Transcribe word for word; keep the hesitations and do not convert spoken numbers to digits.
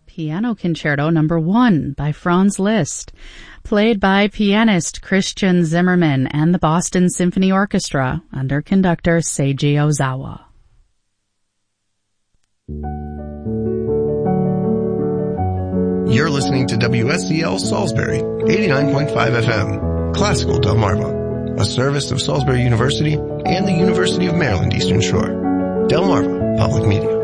Piano Concerto Number one by Franz Liszt, played by pianist Christian Zimmermann and the Boston Symphony Orchestra under conductor Seiji Ozawa. You're listening to W S C L Salisbury, eighty-nine point five F M, Classical Delmarva, a service of Salisbury University and the University of Maryland Eastern Shore. Delmarva Public Media.